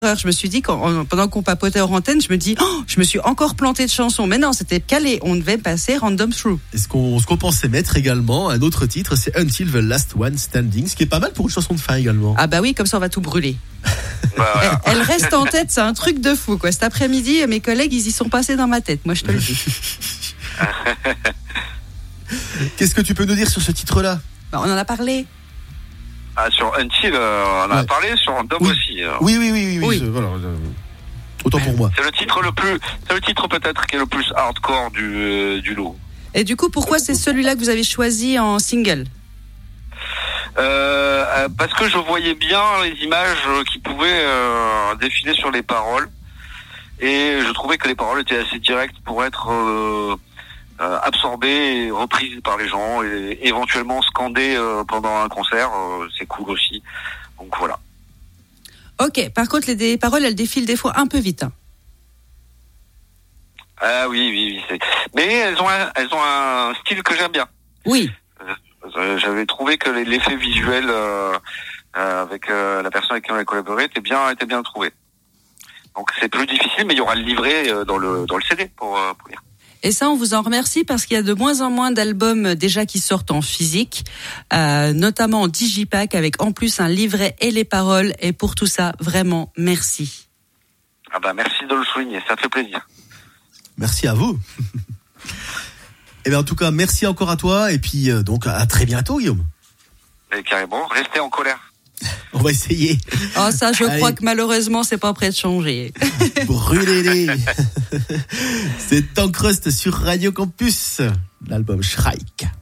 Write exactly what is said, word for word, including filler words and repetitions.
Je me suis dit, quand, pendant qu'on papotait hors antenne, je me dis, oh, je me suis encore planté de chanson. Mais non, c'était calé. On devait passer Random Through. Et ce qu'on, ce qu'on pensait mettre également, un autre titre, c'est Until the Last One Standing, ce qui est pas mal pour une chanson de fin également. Ah bah oui, comme ça on va tout brûler. Voilà. Elle, elle reste en tête, c'est un truc de fou, quoi. Cet après-midi, mes collègues, ils y sont passés dans ma tête. Moi, je te le dis. Qu'est-ce que tu peux nous dire sur ce titre-là? Bah, on en a parlé. Ah, sur Until, euh, on en a Ouais. parlé, sur Random Oui. aussi. euh. Oui, oui, oui, oui. oui, Oui. je- voilà, euh, autant pour moi. C'est le titre le plus, c'est le titre peut-être qui est le plus hardcore du, euh, du lot. Et du coup, pourquoi c'est celui-là que vous avez choisi en single? Euh, euh, parce que je voyais bien les images euh, qui pouvaient euh, défiler sur les paroles. Et je trouvais que les paroles étaient assez directes pour être euh, euh, absorbées et reprises par les gens et éventuellement scandées euh, pendant un concert. Euh, c'est cool aussi. Donc voilà. Ok, par contre, les, les paroles, elles défilent des fois un peu vite. Hein. Ah oui, oui, oui. C'est... Mais elles ont un, elles ont un style que j'aime bien. Oui. Euh, J'avais trouvé que l'effet visuel euh, euh, avec euh, la personne avec qui on a collaboré était bien, était bien trouvé. Donc c'est plus difficile, mais il y aura le livret euh, dans le dans le C D pour, euh, pour lire. Et ça, on vous en remercie parce qu'il y a de moins en moins d'albums déjà qui sortent en physique, euh, notamment en digipack avec en plus un livret et les paroles. Et pour tout ça, vraiment, merci. Ah bah merci de le souligner, ça fait plaisir. Merci à vous. Eh bien, en tout cas, merci encore à toi. Et puis, euh, donc, à très bientôt, Guillaume. Et carrément, restez en colère. On va essayer. Oh, ça, je Allez. crois que malheureusement, c'est pas prêt de changer. Brûlez-les. C'est Tank Rust sur Radio Campus. L'album Shrike.